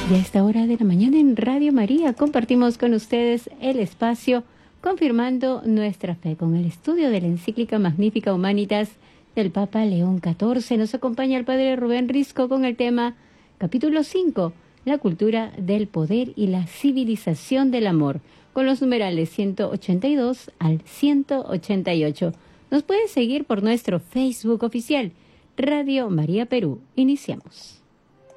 Y a esta hora de la mañana en Radio María compartimos con ustedes el espacio confirmando nuestra fe con el estudio de la encíclica Magnificat Humanitas del Papa León XIV. Nos acompaña el Padre Rubén Risco con el tema capítulo 5, la cultura del poder y la civilización del amor, con los numerales 182 al 188. Nos pueden seguir por nuestro Facebook oficial, Radio María Perú. Iniciamos.